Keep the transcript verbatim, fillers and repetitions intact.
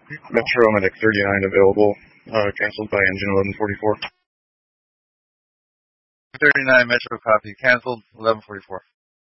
Metro Medic thirty-nine available. Uh, canceled by engine eleven forty-four. thirty-nine Metro copy. Canceled eleven forty-four.